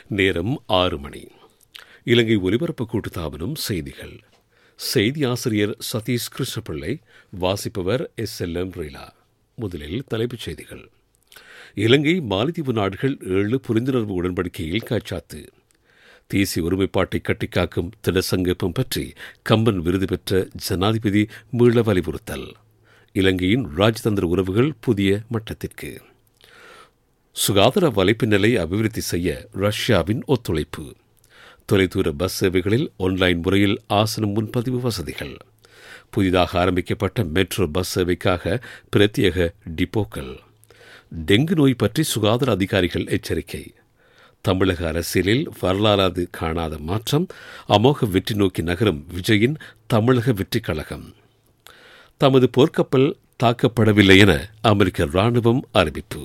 நேரம் 6 மணி. இலங்கை ஒலிபரப்பு கூட்டுத்தாபனம் செய்திகள். செய்தி ஆசிரியர் சதீஷ் கிருஷ்ணபிள்ளை. வாசிப்பவர் SLM ரீலா. முதலில் தலைப்புச் செய்திகள். இலங்கை மாலத்தீவு நாடுகள் 7 புரிந்துணர்வு உடன்படிக்கையில் கைச்சாத்து. தேசிய ஒருமைப்பாட்டை கட்டிக்காக்கும் திடசங்கப்பம் பற்றி கம்பன் விருது பெற்ற ஜனாதிபதி மீள வலியுறுத்தல். இலங்கையின் ராஜதந்திர உறவுகள் புதிய மட்டத்திற்கு. சுகாதார வலைப்பின்னலை அபிவிருத்தி செய்ய ரஷ்யாவின் ஒத்துழைப்பு. தொலைதூர பஸ் சேவைகளில் ஆன்லைன் முறையில் ஆசனம் முன்பதிவு வசதிகள். புதிதாக ஆரம்பிக்கப்பட்ட மெட்ரோ பஸ் சேவைக்காக பிரத்யேக டிப்போக்கள். டெங்கு நோய் பற்றி சுகாதார அதிகாரிகள் எச்சரிக்கை. தமிழக அரசியலில் வரலாறு காணாத மாற்றம். அமோக வெற்றி நோக்கி நகரும் விஜயின் தமிழக வெற்றி கழகம். தமது போர்க்கப்பல் தாக்கப்படவில்லை என அமெரிக்க இராணுவம் அறிவிப்பு.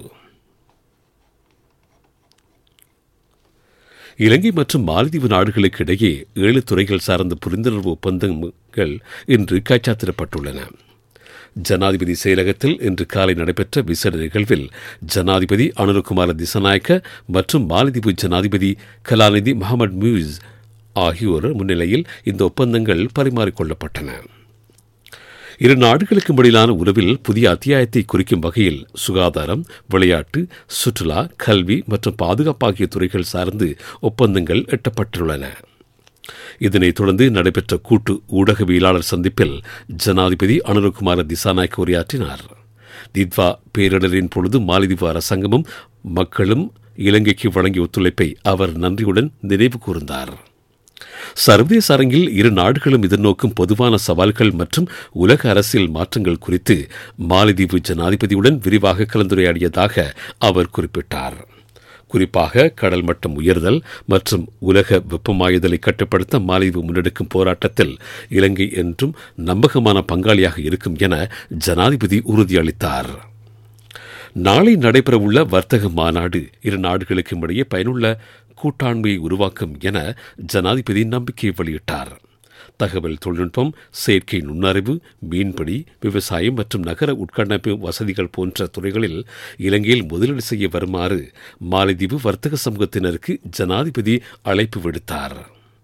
இலங்கை மற்றும் மாலத்தீவு நாடுகளுக்கு இடையே 7 துறைகள் சார்ந்த புரிந்துணர்வு ஒப்பந்தங்கள் இன்று கைச்சாத்திடப்பட்டுள்ளன. ஜனாதிபதி செயலகத்தில் இன்று காலை நடைபெற்ற விசேட நிகழ்வில் ஜனாதிபதி அனுரகுமார திசாநாயக்க மற்றும் மாலத்தீவு ஜனாதிபதி கலாநிதி முகமது முயிஸ் ஆகியோர் முன்னிலையில் இந்த ஒப்பந்தங்கள் பரிமாறிக்கொள்ளப்பட்டன. 2 நாடுகளுக்கும் இடையிலான உறவில் புதிய அத்தியாயத்தை குறிக்கும் வகையில் சுகாதாரம், விளையாட்டு, சுற்றுலா, கல்வி மற்றும் பாதுகாப்பு ஆகிய துறைகள் சார்ந்து ஒப்பந்தங்கள் எட்டப்பட்டுள்ளன. இதனைத் தொடர்ந்து நடைபெற்ற கூட்டு ஊடகவியலாளர் சந்திப்பில் ஜனாதிபதி அனுரகுமார திசாநாயக்க உரையாற்றினார். தித்வா பேரிடரின் பொழுது மாலத்தீவு அரசாங்கமும் மக்களும் இலங்கைக்கு வழங்கிய ஒத்துழைப்பை அவர் நன்றியுடன் நினைவு கூர்ந்தார். சர்வதேச அரங்கில் 2 நாடுகளும் எதிர்நோக்கும் பொதுவான சவால்கள் மற்றும் உலக அரசியல் மாற்றங்கள் குறித்து மாலத்தீவு ஜனாதிபதியுடன் விரிவாக கலந்துரையாடியதாக அவர் குறிப்பிட்டார். குறிப்பாக கடல் மட்டம் உயர்தல் மற்றும் உலக வெப்பமாயுதலை கட்டுப்படுத்த மாலத்தீவு முன்னெடுக்கும் போராட்டத்தில் இலங்கை என்றும் நம்பகமான பங்காளியாக இருக்கும் என ஜனாதிபதி உறுதியளித்தார். நாளை நடைபெறவுள்ள வர்த்தக மாநாடு 2 நாடுகளுக்கும் இடையே பயனுள்ள கூட்டாண்மையை உருவாக்கும் என ஜனாதிபதி நம்பிக்கை வெளியிட்டார். தகவல் தொழில்நுட்பம், செயற்கை நுண்ணறிவு, மீன்பிடி, விவசாயம் மற்றும் நகர உட்கட்டமைப்பு வசதிகள் போன்ற துறைகளில் இலங்கையில் முதலீடு செய்ய வருமாறு மாலத்தீவு வர்த்தக சமூகத்தினருக்கு ஜனாதிபதி அழைப்பு விடுத்தார்.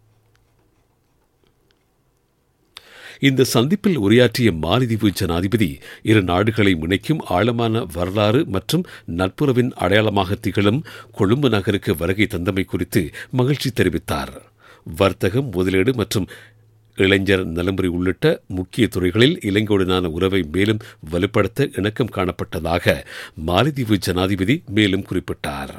இந்த சந்திப்பில் உரையாற்றிய மாலத்தீவு ஜனாதிபதி 2 நாடுகளை இணைக்கும் ஆழமான வரலாறு மற்றும் நட்புறவின் அடையாளமாக திகழும் கொழும்பு நகருக்கு வருகை தந்தமை குறித்து மகிழ்ச்சி தெரிவித்தார். வர்த்தகம், முதலீடு மற்றும் இளைஞர் நலம்புரி உள்ளிட்ட முக்கிய துறைகளில் இலங்கையுடனான உறவை மேலும் வலுப்படுத்த இணக்கம் காணப்பட்டதாக மாலத்தீவு ஜனாதிபதி மேலும் குறிப்பிட்டார்.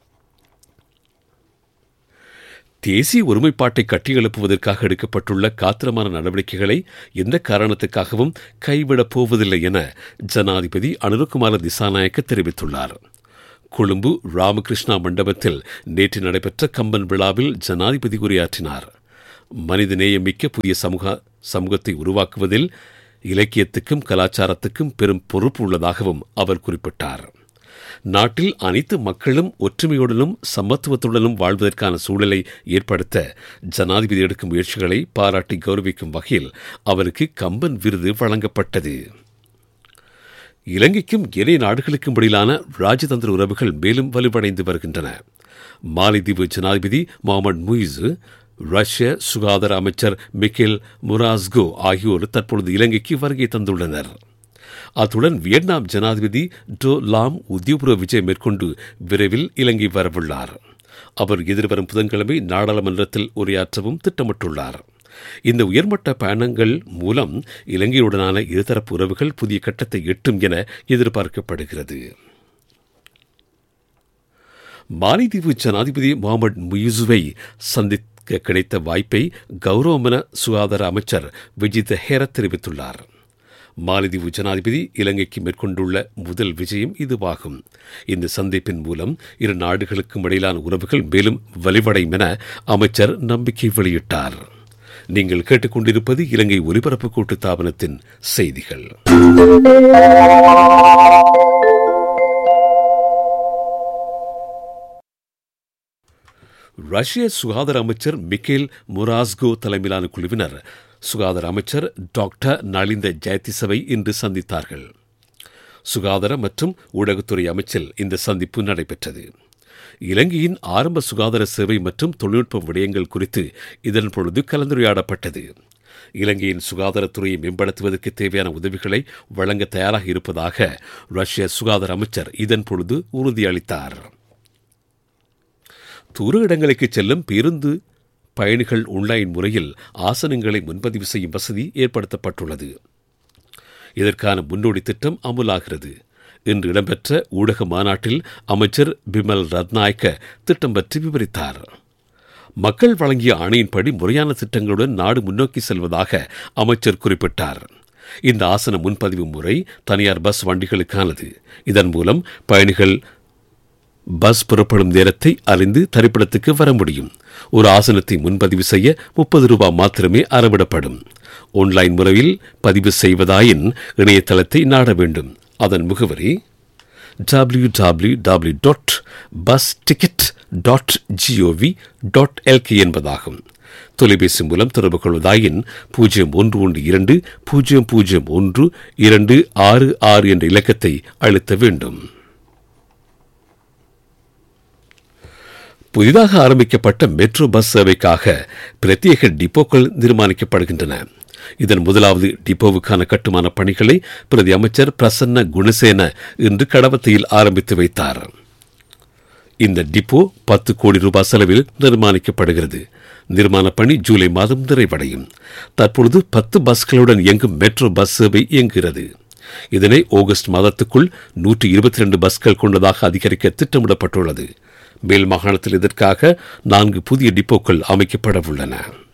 தேசிய ஒருமைப்பாட்டை கட்டியெழுப்புவதற்காக எடுக்கப்பட்டுள்ள காத்திரமான நடவடிக்கைகளை எந்த காரணத்துக்காகவும் கைவிடப் போவதில்லை என ஜனாதிபதி அனுரகுமார திசாநாயக்க தெரிவித்துள்ளார். கொழும்பு ராமகிருஷ்ணா மண்டபத்தில் நேற்று நடைபெற்ற கம்பன் விழாவில் ஜனாதிபதி உரையாற்றினார். மனிதநேயமிக்க புதிய சமூகத்தை உருவாக்குவதில் இலக்கியத்துக்கும் கலாச்சாரத்துக்கும் பெரும் பொறுப்பு உள்ளதாகவும் அவர் குறிப்பிட்டார். நாட்டில் அனைத்து மக்களும் ஒற்றுமையுடனும் சமத்துவத்துடனும் வாழ்வதற்கான சூழலை ஏற்படுத்த ஜனாதிபதி எடுக்கும் முயற்சிகளை பாராட்டி கௌரவிக்கும் வகையில் அவருக்கு கம்பன் விருது வழங்கப்பட்டது. இலங்கைக்கும் ஏனைய நாடுகளுக்கும் இடையிலான ராஜதந்திர உறவுகள் மேலும் வலுவடைந்து வருகின்றன. மாலத்தீவு ஜனாதிபதி முகமது முயிஸ், ரஷ்ய சுகாதார அமைச்சர் மிக்கேல் முராஸ்கோ ஆகியோர் தற்பொழுது இலங்கைக்கு வருகை தந்துள்ளனர். அத்துடன் வியட்நாம் ஜனாதிபதி டோ லாம் உத்தியோகபூர்வ விஜயம் மேற்கொண்டு விரைவில் இலங்கை வரவுள்ளார். அவர் எதிர்வரும் புதன்கிழமை நாடாளுமன்றத்தில் உரையாற்றவும் திட்டமிட்டுள்ளார். இந்த உயர்மட்ட பயணங்கள் மூலம் இலங்கையுடனான இருதரப்பு உறவுகள் புதிய கட்டத்தை எட்டும் என எதிர்பார்க்கப்படுகிறது. மாலத்தீவு ஜனாதிபதி முகமது முயிஸுவை சந்திக்க கிடைத்த வாய்ப்பை கௌரவமான சுகாதார அமைச்சர் விஜித் ஹேரத் தெரிவித்துள்ளார். மாலத்தீவு ஜனாதிபதி இலங்கைக்கு மேற்கொண்டுள்ள முதல் விஜயம் இதுவாகும். இந்த சந்திப்பின் மூலம் 2 நாடுகளுக்கும் இடையிலான உறவுகள் மேலும் வலிவடையும் என அமைச்சர் நம்பிக்கை வெளியிட்டார். நீங்கள் கேட்டுக்கொண்டிருப்பது இலங்கை ஒலிபரப்பு கூட்டுத்தாபனத்தின் செய்திகள். ரஷ்ய சுகாதார அமைச்சர் மிக்கேல் முராஸ்கோ தலைமையிலான குழுவினர் சுகாதார அமைச்சர் டாக்டர் நலிந்த ஜெயதிசவை இன்று சந்தித்தார்கள். சுகாதார மற்றும் ஊடகத்துறை அமைச்சில் இந்த சந்திப்பு நடைபெற்றது. இலங்கையின் ஆரம்ப சுகாதார சேவை மற்றும் தொழில்நுட்ப விடயங்கள் குறித்து இதன் பொழுது கலந்துரையாடப்பட்டது. இலங்கையின் சுகாதாரத்துறையை மேம்படுத்துவதற்கு தேவையான உதவிகளை வழங்க தயாராக இருப்பதாக ரஷ்ய சுகாதார அமைச்சர் இதன் பொழுது உறுதியளித்தார். தூர இடங்களுக்கு செல்லும் பேருந்து பயணிகள் ஆன்லைன் முறையில் ஆசனங்களை முன்பதிவு செய்யும் வசதி ஏற்படுத்தப்பட்டுள்ளது. இதற்கான முன்னோடி திட்டம் அமுலாகிறது. இன்று இடம்பெற்ற ஊடக மாநாட்டில் அமைச்சர் பிமல் ரத்நாயக்க திட்டம் பற்றி விவரித்தார். மக்கள் வழங்கிய ஆணையின்படி முறையான திட்டங்களுடன் நாடு முன்னோக்கி செல்வதாக அமைச்சர் குறிப்பிட்டார். இந்த ஆசன முன்பதிவு முறை தனியார் பஸ் வண்டிகளுக்கானது. இதன் மூலம் பயணிகள் பஸ் புறப்படும் நேரத்தை அறிந்து தரிப்பிடத்துக்கு வர முடியும். ஒரு ஆசனத்தை முன்பதிவு செய்ய 30 ரூபாய் மாத்திரமே அறவிடப்படும். ஆன்லைன் முறையில் பதிவு செய்வதாயின் இணையதளத்தை நாட வேண்டும். அதன் முகவரி www.busticket.gov.lk என்பதாகும். தொலைபேசி மூலம் தொடர்பு கொள்வதாயின் 0112001266 என்ற இலக்கத்தை அழுத்த வேண்டும். புதிதாக ஆரம்பிக்கப்பட்ட மெட்ரோ பஸ் சேவைக்காக பிரத்யேக டிப்போக்கள் நிர்மாணிக்கப்படுகின்றன. இதன் முதலாவது டிப்போவுக்கான கட்டுமான பணிகளை பிரதி அமைச்சர் பிரசன்ன குணசேன இன்று கடவத்தையில் ஆரம்பித்து வைத்தார். இந்த டிப்போ 10 கோடி ரூபாய் செலவில் நிர்மாணிக்கப்படுகிறது. நிர்மாண பணி ஜூலை மாதம் நிறைவடையும். தற்பொழுது 10 பஸ்களுடன் இயங்கும் மெட்ரோ பஸ் சேவை இயங்குகிறது. இதனை ஆகஸ்ட் மாதத்துக்குள் 122 பஸ்கள் கொண்டதாக அதிகரிக்க திட்டமிடப்பட்டுள்ளது. மேல் மாகாணத்தில் இதற்காக 4 புதிய டிப்போக்கள் அமைக்கப்பட உள்ளன.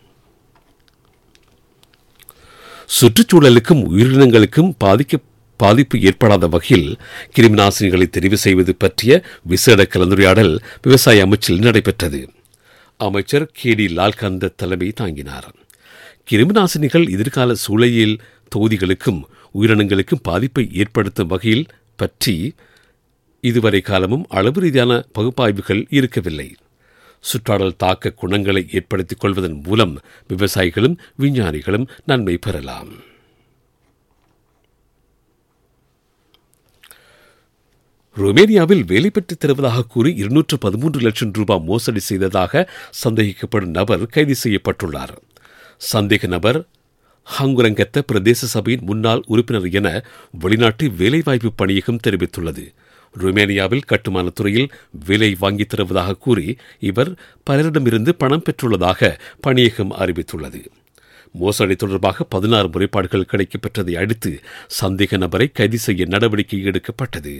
சுற்றுச்சூழலுக்கும் உயிரினங்களுக்கும் பாதிப்பு ஏற்படாத வகையில் கிருமிநாசினிகளை தெரிவு செய்வது பற்றிய விசேட கலந்துரையாடல் விவசாய அமைச்சில் நடைபெற்றது. அமைச்சர் KD லால்கந்த தலைமை தாங்கினார். கிருமிநாசினிகள் எதிர்கால சூழலியல் தொகுதிகளுக்கும் உயிரினங்களுக்கும் பாதிப்பை ஏற்படுத்தும் வகையில் பற்றி இதுவரை காலமும் அளவு ரீதியான பகுப்பாய்வுகள் இருக்கவில்லை. சுற்றாடல் தாக்க குணங்களை ஏற்படுத்திக் கொள்வதன் மூலம் விவசாயிகளும் விஞ்ஞானிகளும் நன்மை பெறலாம். ருமேனியாவில் வேலை பெற்றுத் தருவதாக கூறி 213 லட்சம் ரூபாய் மோசடி செய்ததாக சந்தேகிக்கப்படும் நபர் கைது செய்யப்பட்டுள்ளார். சந்தேக நபர் ஹங்குரங்கத்த பிரதேச சபையின் முன்னாள் உறுப்பினர் என வெளிநாட்டு வேலைவாய்ப்பு பணியகம் தெரிவித்துள்ளது. ருமேனியாவில் கட்டுமான துறையில் வேலை வாங்கித் தருவதாக கூறி இவர் பலரிடமிருந்து பணம் பெற்றுள்ளதாக பணியகம் அறிவித்துள்ளது. மோசடி தொடர்பாக 16 முறைப்பாடுகள் கிடைக்கப்பெற்றதை அடுத்து சந்தேக நபரை கைது செய்ய நடவடிக்கை எடுக்கப்பட்டது.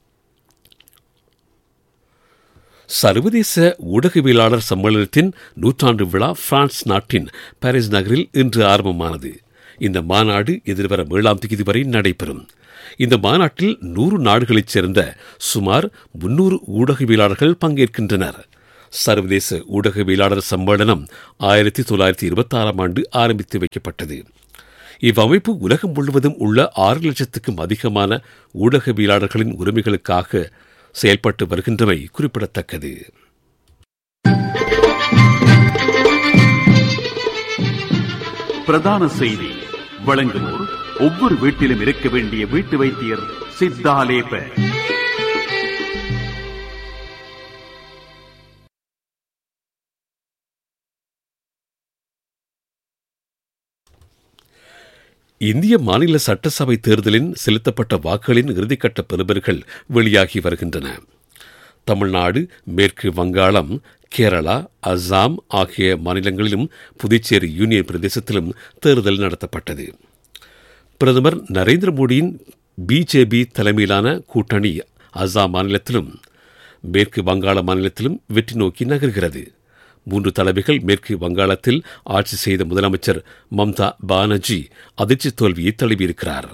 சர்வதேச ஊடகவியலாளர் சம்மேளனத்தின் 100ஆண்டு விழா பிரான்ஸ் நாட்டின் பாரிஸ் நகரில் இன்று ஆரம்பமானது. இந்த மாநாடு எதிர்வரும் 7ஆம் தேதி வரை நடைபெறும். இந்த மாநாட்டில் 100 நாடுகளைச் சேர்ந்த சுமார் 300 ஊடகவியலாளர்கள் பங்கேற்கின்றனர். சர்வதேச ஊடகவியலாளர் சம்மேளனம் 1926ஆம் ஆண்டு ஆரம்பித்து வைக்கப்பட்டது. இவ்வமைப்பு உலகம் முழுவதும் உள்ள 6 லட்சத்துக்கும் அதிகமான ஊடகவியலாளர்களின் உரிமைகளுக்காக செயல்பட்டு வருகின்றமை குறிப்பிடத்தக்கது. பிரதான செய்தி வழங்குவோர் ஒவ்வொரு வீட்டிலும் இருக்க வேண்டிய வீட்டு வைத்தியர் சித்தாலேப. இந்திய மாநில சட்டசபை தேர்தலின் செலுத்தப்பட்ட வாக்குகளின் இறுதிக்கட்ட பெறுபர்கள் வெளியாகி வருகின்றன. தமிழ்நாடு, மேற்கு வங்காளம், கேரளா, அசாம் ஆகிய மாநிலங்களிலும் புதுச்சேரி யூனியன் பிரதேசத்திலும் தேர்தல் நடத்தப்பட்டது. பிரதமர் நரேந்திர மோடியின் பிஜேபி தலைமையிலான கூட்டணி அசாம் மாநிலத்திலும் மேற்கு வங்காள மாநிலத்திலும் வெற்றி நோக்கி நகர்கிறது. 3 தலைமைகள் மேற்கு வங்காளத்தில் ஆட்சி செய்த முதலமைச்சர் மம்தா பானர்ஜி அதிர்ச்சி தோல்வியை தழுவியிருக்கிறார்.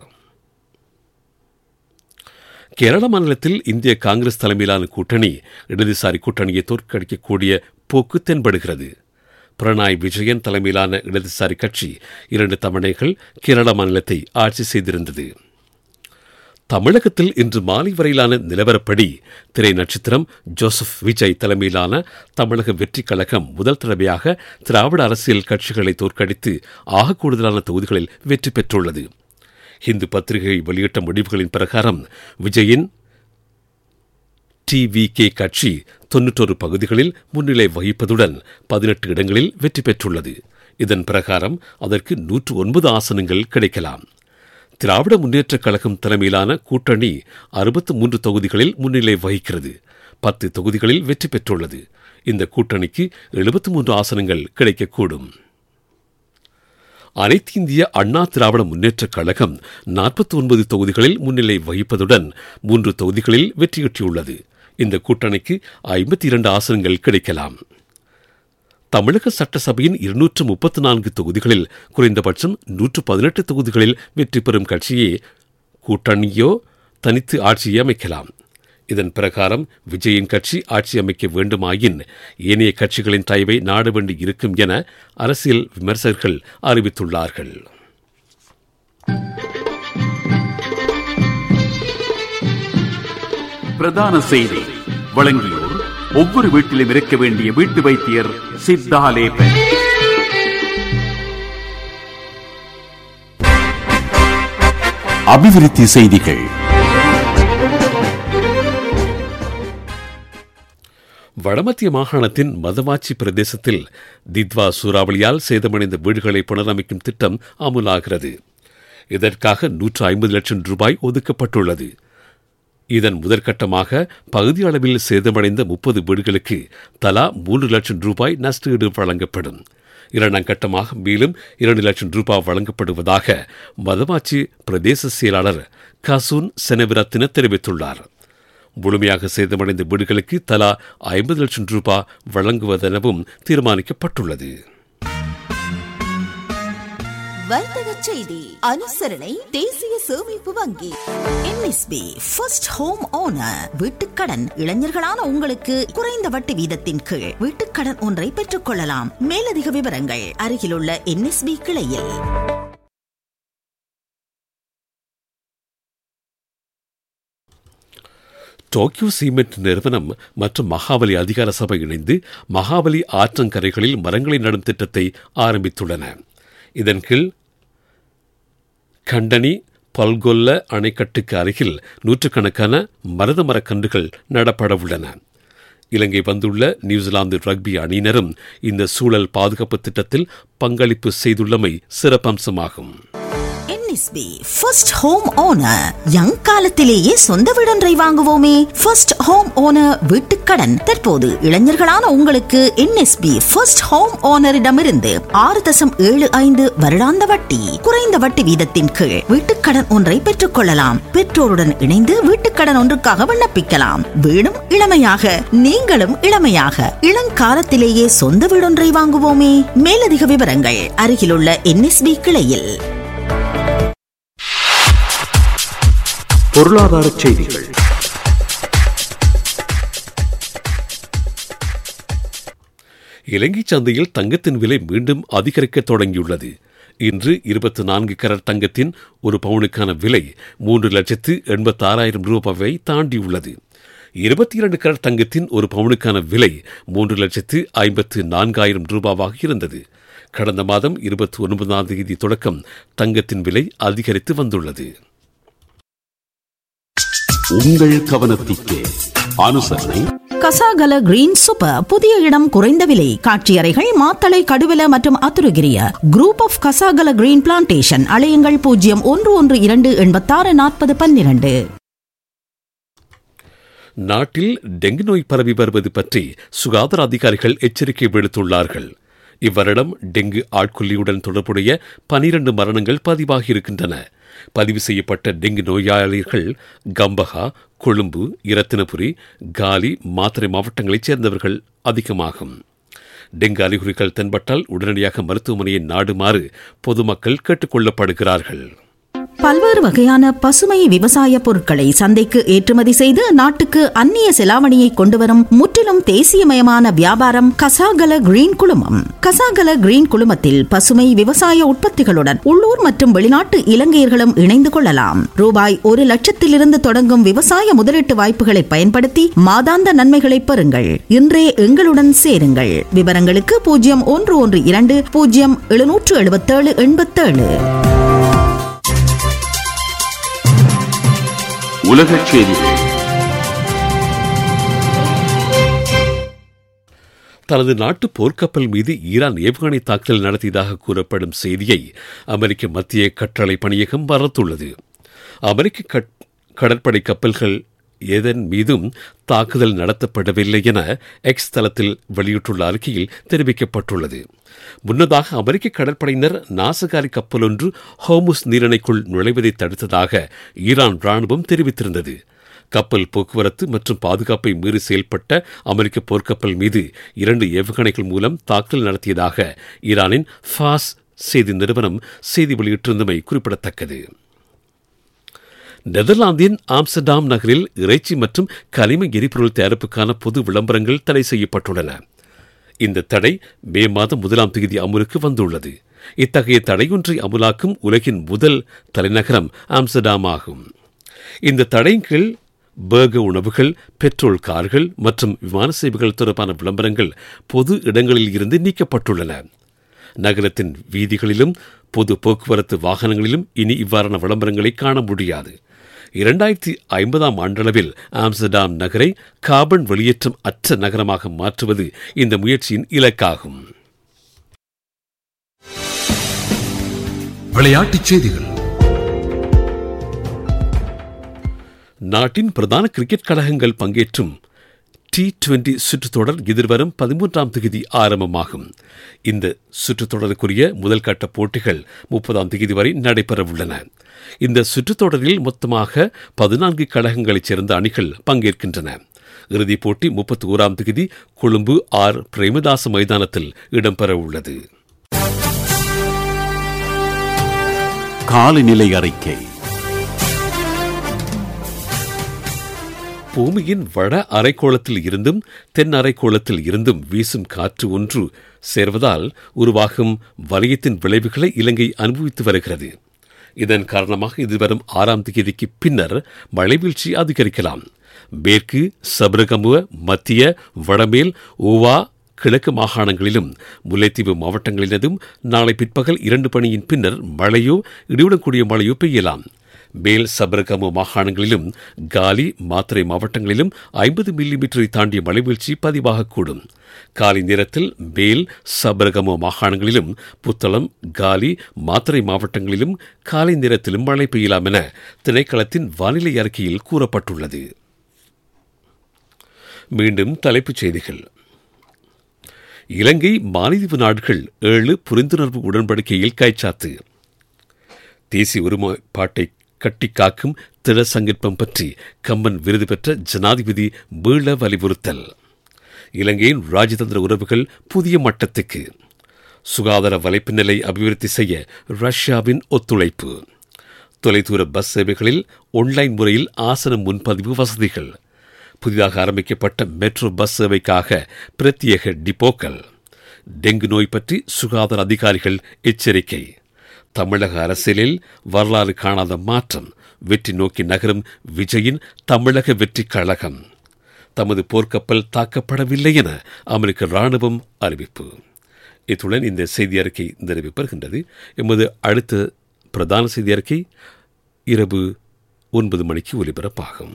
கேரள மாநிலத்தில் இந்திய காங்கிரஸ் தலைமையிலான கூட்டணி இடதுசாரி கூட்டணியை தோற்கடிக்கக்கூடிய போக்கு தென்படுகிறது. பிரணாய் விஜயன் தலைமையிலான இடதுசாரி கட்சி 2 தவணைகள் கேரள மாநிலத்தை ஆட்சி செய்திருந்தது. தமிழகத்தில் இன்று மாலை வரையிலான நிலவரப்படி திரை நட்சத்திரம் ஜோசப் விஜய் தலைமையிலான தமிழக வெற்றி கழகம் முதல் தடவையாக திராவிட அரசியல் கட்சிகளை தோற்கடித்து ஆக கூடுதலான தொகுதிகளில் வெற்றி பெற்றுள்ளது. இந்து பத்திரிகை வெளியிட்ட முடிவுகளின் பிரகாரம் விஜயின் TVK கட்சி 91 பகுதிகளில் முன்னிலை வகிப்பதுடன் 18 இடங்களில் வெற்றி பெற்றுள்ளது. இதன் பிரகாரம் அதற்கு 109 ஆசனங்கள் கிடைக்கலாம். திராவிட முன்னேற்றக் கழகம் தலைமையிலான கூட்டணி 63 தொகுதிகளில் முன்னிலை வகிக்கிறது. 10 தொகுதிகளில் வெற்றி பெற்றுள்ளது. இந்த கூட்டணிக்கு 73 ஆசனங்கள் கிடைக்கக்கூடும். அனைத்து இந்திய அண்ணா திராவிட முன்னேற்றக் கழகம் 49 தொகுதிகளில் முன்னிலை வகிப்பதுடன் 3 தொகுதிகளில் வெற்றியீட்டியுள்ளது. இந்த கூட்டணிக்கு 52 ஆசனங்கள் கிடைக்கலாம். தமிழக சட்டசபையின் 234 தொகுதிகளில் குறைந்தபட்சம் 118 தொகுதிகளில் வெற்றி பெறும் கட்சியே கூட்டணியோ தனித்து ஆட்சியை அமைக்கலாம். இதன் பிரகாரம் விஜயின் கட்சி ஆட்சி அமைக்க வேண்டுமாயின் ஏனைய கட்சிகளின் தயவை நாட வேண்டி இருக்கும் என அரசியல் விமர்சகர்கள் அறிவித்துள்ளார்கள். பிரதான செய்தி வழங்கியோர் ஒவ்வொரு வீட்டிலும் இருக்க வேண்டிய வீட்டு வைத்தியர் சித்தாலேபன். அபிவிருத்தி செய்திகள். வடமத்திய மாகாணத்தின் மதவாச்சி பிரதேசத்தில் தித்வா சூறாவளியால் சேதமடைந்த வீடுகளை புனரமைக்கும் திட்டம் அமுலாகிறது. இதற்காக 150 லட்சம் ரூபாய் ஒதுக்கப்பட்டுள்ளது. இதன் முதற்கட்டமாக பகுதி அளவில் சேதமடைந்த 30 வீடுகளுக்கு தலா 3 லட்சம் ரூபாய் நஷ்டஈடு வழங்கப்படும். இரண்டாம் கட்டமாக மேலும் 2 லட்சம் ரூபாய் வழங்கப்படுவதாக மதவாச்சி பிரதேச செயலாளர் கசூன் செனவிரத்தின தெரிவித்துள்ளார். முழுமையாக சேதமடைந்த வீடுகளுக்கு தலா 50 லட்சம் ரூபாய் வழங்குவதெனவும் தீர்மானிக்கப்பட்டுள்ளது. வர்த்தக செய்தி அனுசரணை தேசிய சேமிப்பு வங்கி. என்எஸ்பி ஃபர்ஸ்ட் ஹோம் ஓனர் வீட்டுக்கடன் இளைஞர்களான உங்களுக்கு குறைந்த வட்டி வீதத்தின் கீழ் வீட்டுக்கடன் ஒன்றை பெற்றுக் கொள்ளலாம். மேலதிக விவரங்கள் அருகிலுள்ள என்எஸ்பி கிளையில். டோக்கியோ சிமெண்ட் நிறுவனம் மற்றும் மகாபலி அதிகார சபை இணைந்து மகாபலி ஆற்றங்கரைகளில் மரங்களை நடும் திட்டத்தை ஆரம்பித்துள்ளன. இதன் கீழ் கண்டனி பல்கொல்ல அணைக்கட்டுக்கு அருகில் 100கணக்கான மருத மரக்கன்றுகள் நடப்பட உள்ளன. இலங்கை வந்துள்ள நியூசிலாந்து ரக்பி அணியினரும் இந்த சூழல் பாதுகாப்பு திட்டத்தில் பங்களிப்பு செய்துள்ளமை சிறப்பம்சமாகும். NSP first home owner young காலத்திலேயே சொந்த வீடொன்றை வாங்குவோமே. ஃபர்ஸ்ட் ஹோம் ஓனர் வீட்டுக்கடன் தற்போது இளைஞர்களான உங்களுக்கு என்எஸ்பி ஃபர்ஸ்ட் ஹோம் ஓனரிடமிருந்து 6.75 வருடாந்த வட்டி குறைந்த வட்டி வீதத்தின் கீழ் வீட்டுக்கடன் ஒன்றை பெற்றுக் கொள்ளலாம். பெற்றோருடன் இணைந்து வீட்டுக்கடன் ஒன்றுக்காக விண்ணப்பிக்கலாம். வீடும் இளமையாக நீங்களும் இளமையாக இளங்காலத்திலேயே சொந்த வீடொன்றை வாங்குவோமே. மேலதிக விவரங்கள் அருகிலுள்ள என்எஸ்பி கிளையில். பொருளாதார செய்திகள். இலங்கை சந்தையில் தங்கத்தின் விலை மீண்டும் அதிகரிக்க தொடங்கியுள்ளது. இன்று 24 கரட் தங்கத்தின் ஒரு பவுனுக்கான விலை 3,86,000 ரூபாயை தாண்டியுள்ளது. 22 கரட் தங்கத்தின் ஒரு பவுனுக்கான விலை 3,54,000 ரூபாவாக இருந்தது. கடந்த மாதம் 29ஆம் தேதி தொடக்கம் தங்கத்தின் விலை அதிகரித்து வந்துள்ளது. உங்கள் கவனத்திற்கு அனுசரணை கசாகல கிரீன் சூப்பர் புதிய இடம் குறைந்த விலை காட்சியறைகள் மாத்தளை கடுவல மற்றும் Athurugiriya group of Kasagala green plantation. அலையுங்கள் 0112864012. நாட்டில் டெங்கு நோய் பரவி வருவது பற்றி சுகாதார அதிகாரிகள் எச்சரிக்கை விடுத்துள்ளார்கள். இவ்வருடம் டெங்கு ஆட்கொல்லியுடன் தொடர்புடைய 12 மரணங்கள் பதிவாகியிருக்கின்றன. பதிவு செய்யப்பட்ட டெங்கு நோயாளிகள் கம்பஹா, கொழும்பு, இரத்தினபுரி, காலி, மாத்தறை மாவட்டங்களைச் சேர்ந்தவர்கள் அதிகமாகும். டெங்கு அறிகுறிகள் தென்பட்டால் உடனடியாக மருத்துவமனையை நாடுமாறு பொதுமக்கள் கேட்டுக் கொள்ளப்படுகிறார்கள். பல்வேறு வகையான பசுமை விவசாய பொருட்களை சந்தைக்கு ஏற்றுமதி செய்து நாட்டுக்கு அந்நிய செலாவணியை கொண்டுவரும் முற்றிலும் தேசியமயமான வியாபாரம் கசாகல கிரீன் குழுமம். கசாகல கிரீன் குழுமத்தில் பசுமை விவசாய உற்பத்திகளுடன் உள்ளூர் மற்றும் வெளிநாட்டு இலங்கையர்களும் இணைந்து கொள்ளலாம். ரூபாய் 1 லட்சத்திலிருந்து தொடங்கும் விவசாய முதலீட்டு வாய்ப்புகளை பயன்படுத்தி மாதாந்த நன்மைகளை பெறுங்கள். இன்றே எங்களுடன் சேருங்கள். விவரங்களுக்கு 0112077787. உலகச் செய்திகள். தனது நாட்டு போர்க்கப்பல் மீது ஈரான் ஏவுகணை தாக்குதல் நடத்தியதாக கூறப்படும் செய்தியை அமெரிக்க மத்திய கட்டளை பணியகம் மறுத்துள்ளது. அமெரிக்க கடற்படை கப்பல்கள் எதன் மீதும் தாக்குதல் நடத்தப்படவில்லை என எக்ஸ் தளத்தில் வெளியிட்டுள்ள அறிக்கையில் தெரிவிக்கப்பட்டுள்ளது. முன்னதாக அமெரிக்க கடற்படையினர் நாசகாரி கப்பல் ஒன்று ஹோர்முஸ் நீரிணைக்குள் நுழைவதை தடுத்ததாக ஈரான் ராணுவம் தெரிவித்திருந்தது. கப்பல் போக்குவரத்து மற்றும் பாதுகாப்பை மீறி செயல்பட்ட அமெரிக்க போர்க்கப்பல் மீது 2 ஏவுகணைகள் மூலம் தாக்குதல் நடத்தியதாக ஈரானின் ஃபாஸ் செய்தி நிறுவனம் செய்தி வெளியிட்டிருந்தமை குறிப்பிடத்தக்கது. நெதர்லாந்தின் ஆம்ஸ்டர்டாம் நகரில் இறைச்சி மற்றும் கனிம எரிபொருள் தயாரிப்புக்கான பொது விளம்பரங்கள் தடை செய்யப்பட்டுள்ளன. இந்த தடை மே மாதம் 1ஆம் தேதி அமுலுக்கு வந்துள்ளது. இத்தகைய தடையொன்றை அமுலாக்கும் உலகின் முதல் தலைநகரம் ஆம்ஸ்டர்டாம் ஆகும். இந்த தடையின் கீழ் பர்கர் உணவுகள், பெட்ரோல் கார்கள் மற்றும் விமான சேவைகள் தொடர்பான விளம்பரங்கள் பொது இடங்களில் இருந்து நீக்கப்பட்டுள்ளன. நகரத்தின் வீதிகளிலும் பொது போக்குவரத்து வாகனங்களிலும் இனி இவ்வாறான விளம்பரங்களை காண முடியாது. 2050ஆம் ஆண்டளவில் ஆம்ஸ்டர்டாம் நகரை கார்பன் வெளியேற்றம் அற்ற நகரமாக மாற்றுவது இந்த முயற்சியின் இலக்காகும். விளையாட்டுச் செய்திகள். நாட்டின் பிரதான கிரிக்கெட் கழகங்கள் பங்கேற்றும் T20 சுற்றுத்தொடர் எதிர்வரும் 13ஆம் தேதி ஆரம்பமாகும். இந்த சுற்றுத்தொடருக்குரிய முதல் கட்ட போட்டிகள் 30ஆம் தேதி வரை நடைபெறவுள்ளன. இந்த சுற்றுத்தொடரில் மொத்தமாக 14 கழகங்களைச் சேர்ந்த அணிகள் பங்கேற்கின்றன. இறுதிப் போட்டி 31ஆம் தேதி கொழும்பு ஆர் பிரேமதாச மைதானத்தில் இடம்பெறவுள்ளது. காலநிலை அறிக்கை. பூமியின் வட அரைக்கோளத்தில் இருந்தும் தென் அரைக்கோளத்தில் இருந்தும் வீசும் காற்று ஒன்று சேர்வதால் உருவாகும் வலயத்தின் விளைவுகளை இலங்கை அனுபவித்து வருகிறது. இதன் காரணமாக இதுவரும் 6ஆம் தேதிக்கு பின்னர் மழைவீழ்ச்சி அதிகரிக்கலாம். மேற்கு சபரகமுவ, மத்திய, வடமேல், ஓவா, கிழக்கு மாகாணங்களிலும் முல்லைத்தீவு மாவட்டங்களிலும் நாளை பிற்பகல் 2 மணியின் பின்னர் மழையோ இடியுடன் கூடிய மழையோ பெய்யலாம். மேல் சபரகமு மாகாணங்களிலும் காலி, மாத்தறை மாவட்டங்களிலும் 50 மில்லிமீட்டரை தாண்டிய மழைவீழ்ச்சி பதிவாகக்கூடும். காலை நேரத்தில் மேல் சபரகமு மாகாணங்களிலும் புத்தளம், காலி, மாத்தறை மாவட்டங்களிலும் காலை நேரத்திலும் மழை பெய்யலாம் என திணைக்களத்தின் வானிலை அறிக்கையில் கூறப்பட்டுள்ளது. மீண்டும் தலைப்புச் செய்திகள். இலங்கை, மாலத்தீவு நாடுகள் 7 புரிந்துணர்வு உடன்படிக்கையில் கைச்சாத்து. தேசிய ஒருமைப்பாட்டை கட்டிக்காக்கும் திட சங்கல்பம் பற்றி கம்பன் விருது பெற்ற ஜனாதிபதி மீள வலியுறுத்தல். இலங்கையின் ராஜதந்திர உறவுகள் புதிய மட்டத்துக்கு. சுகாதார வலைப்பு நிலை அபிவிருத்தி செய்ய ரஷ்யாவின் ஒத்துழைப்பு. தொலைதூர பஸ் சேவைகளில் ஆன்லைன் முறையில் ஆசன முன்பதிவு வசதிகள். புதிதாக ஆரம்பிக்கப்பட்ட மெட்ரோ பஸ் சேவைக்காக பிரத்யேக டிப்போக்கள். டெங்கு நோய் பற்றி சுகாதார அதிகாரிகள் எச்சரிக்கை. தமிழக அரசியலில் வரலாறு காணாத மாற்றம். வெற்றி நோக்கி நகரும் விஜயின் தமிழக வெற்றி கழகம். தமது போர்க்கப்பல் தாக்கப்படவில்லை என அமெரிக்க ராணுவம் அறிவிப்பு. இத்துடன் இந்த செய்தி அறிக்கை நிறைவு பெறுகின்றது. எமது அடுத்த பிரதான செய்தி அறிக்கை இரவு 9 மணிக்கு ஒலிபரப்பாகும்.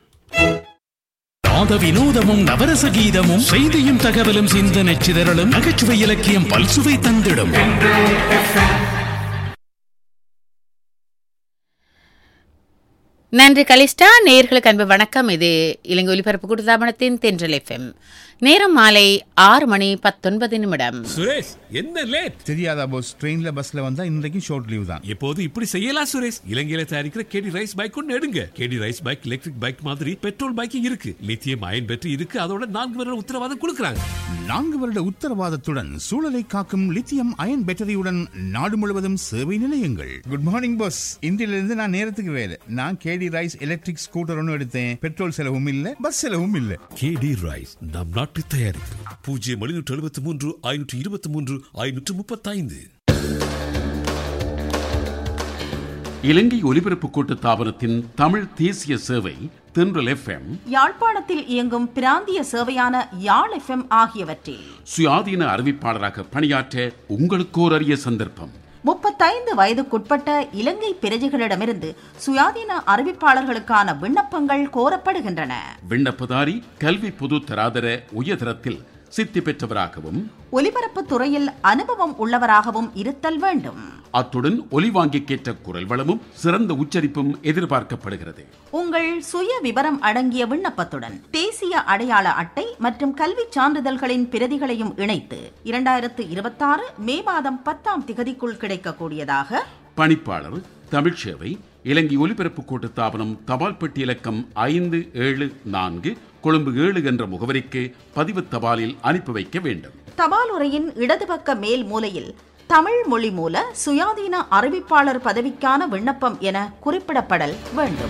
வினோதமும் நவரச கீதமும் செய்தியும் தகவலும் சிந்தனை சிதறலும் நகைச்சுவை இலக்கியம் பல்சுவை தந்திடும். நன்றி கலிஸ்டா. நேயர்களுக்கு அன்பு வணக்கம். இது இலங்கை ஒலிபரப்பு கூட்டுத்தாபனத்தின் தென்றல் எஃப்எம். நேரம் மாலை 6:19. சுரேஷ், என்ன லேட்? தெரியாதா போஸ்? ட்ரெயின்ல பஸ்ல வந்தா இன்றைக்கு ஷார்ட் லீவ் தான். எப்போது இப்படி செய்யலாம் சுரேஷ். இலங்கையில தயாரிக்கிற கேடி ரைஸ் பைக் ஒன்று எடுங்க. கேடி ரைஸ் பைக் எலக்ட்ரிக் பைக் மாதிரி பெட்ரோல் பைக்கிங் இருக்கு, லித்தியம் அயன் பேட்டரி இருக்கு. அதோட 4 வருட உத்தரவாதம் கொடுக்கறாங்க. 4 வருட உத்தரவாதத்துடன் சூழலை காக்கும் லித்தியம் அயன் பேட்டரியுடன் நாடு முழுவதும் சேவை நிலையங்கள். Good morning boss. இன்றிலிருந்து நான் நேரத்துக்கு வேலை. நான் கேடி ரைஸ் எலக்ட்ரிக் ஸ்கூட்டர் ஒன்று எடுத்தேன். பெட்ரோல் செலவும் இல்ல, பஸ் செலவும் இல்ல. கேடி ரைஸ் நம் நாட்டு தயாரிப்பு. 0 523 535. இலங்கை ஒலிபரப்பு கூட்டு தாபனத்தின் தமிழ் தேசிய சேவை தென்றல் எஃப்எம், யாழ்ப்பாணத்தில் இயங்கும் பிராந்திய சேவையான யாழ் எஃப்எம் ஆகியவற்றில் சுயாதீன அறிவிப்பாளராக பணியாற்ற உங்களுக்கு ஓர் அரிய சந்தர்ப்பம். 35 வயதுக்குட்பட்ட இலங்கை பிரஜைகளிடமிருந்து சுயாதீன அறிவிப்பாளர்களுக்கான விண்ணப்பங்கள் கோரப்படுகின்றன. விண்ணப்பதாரி கல்வி பொது தராதர உயர்தரத்தில் சித்தி பெற்றவராகவும் ஒலிபரப்பு துறையில் அனுபவம் உள்ளவராகவும் இருத்தல் வேண்டும். அத்துடன் ஒலிவாங்கிக்கேற்ற குரல் வளமும் சிறந்த உச்சரிப்பும் எதிர்பார்க்கப்படுகிறது. உங்கள் சுய விவரம் அடங்கிய விண்ணப்பத்துடன் தேசிய அடையாள அட்டை மற்றும் கல்வி சான்றிதழ்களின் பிரதிகளையும் இணைத்து 2026 மே மாதம் 10ஆம் திகதிக்குள் கிடைக்கக்கூடியதாக பணிப்பாளர் தமிழ் சேவை இலங்கை ஒலிபரப்பு கூட்டுத்தாபனம் தபால் பெட்டி இலக்கம் 574 கொழும்பு 7 என்ற முகவரிக்கு பதிவு தபாலில் அனுப்பி வைக்க வேண்டும். தபால் உரையின் இடதுபக்க மேல் மூலையில் தமிழ் மொழி மூல சுயாதீன அறிவிப்பாளர் பதவிக்கான விண்ணப்பம் என குறிப்பிடப்படல் வேண்டும்.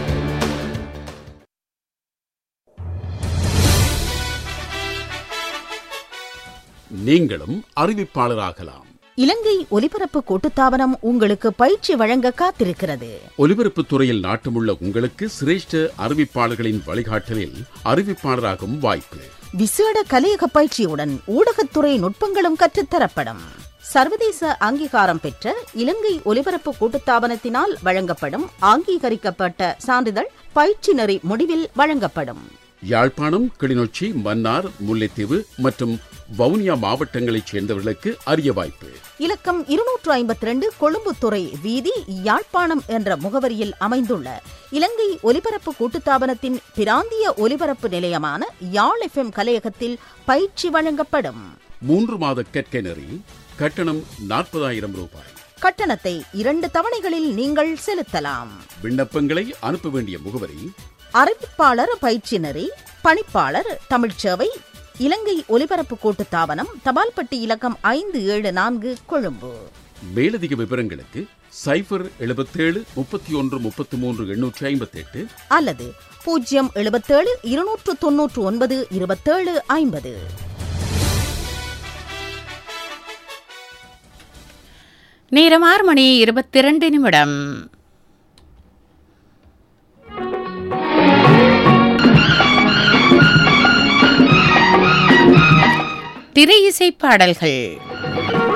நீங்களும் அறிவிப்பாளராகலாம். இலங்கை ஒலிபரப்பு கூட்டுத்தாபனம் உங்களுக்கு பயிற்சி வழங்க காத்திருக்கிறது. ஒலிபரப்பு துறையில் நாட்டமுள்ள உங்களுக்கு சிரேஷ்ட அறிவிப்பாளர்களின் வழிகாட்டலில் அறிவிப்பாளராகும் வாய்ப்பு. விசேட கலையக பயிற்சியுடன் ஊடகத்துறை நுட்பங்களும் கற்றுத்தரப்படும். சர்வதேச அங்கீகாரம் பெற்ற இலங்கை ஒலிபரப்பு கூட்டுத்தாபனத்தினால் வழங்கப்படும் அங்கீகரிக்கப்பட்ட சான்றிதழ் பயிற்சி நெறி முடிவில் வழங்கப்படும். யாழ்ப்பாணம், கிளிநொச்சி, மன்னார், முல்லைத்தீவு மற்றும் வவுனியா மாவட்டங்களைச் சேர்ந்தவர்களுக்கு அரிய வாய்ப்பு. இலக்கம் 252 கொழும்புத்துறை வீதி, யாழ்ப்பாணம் என்ற முகவரியில் அமைந்துள்ள இலங்கை ஒலிபரப்பு கூட்டுத்தாபனத்தின் பிராந்திய ஒலிபரப்பு நிலையமான யாழ் FM கலையகத்தில் பயிற்சி வழங்கப்படும். 3 மாத கற்கை நெறி. கட்டணம் 40,000 ரூபாய். கட்டணத்தை 2 தவணைகளில் நீங்கள் செலுத்தலாம். விண்ணப்பங்களை அனுப்ப வேண்டிய முகவரி: அறிவிப்பாளர் பயிற்சி நெறி, பணிப்பாளர் தமிழ்ச்சேவை, இலங்கை ஒலிபரப்பு கூட்டுத்தாபனம், தபால்பட்டி இலக்கம் 574 கொழும்பு. மேலதிக விவரங்களுக்கு 077 31 33 858 அல்லது 077 299 27 50. நேரம் 6 மணி 22 நிமிடம். திரை இசை பாடல்கள்.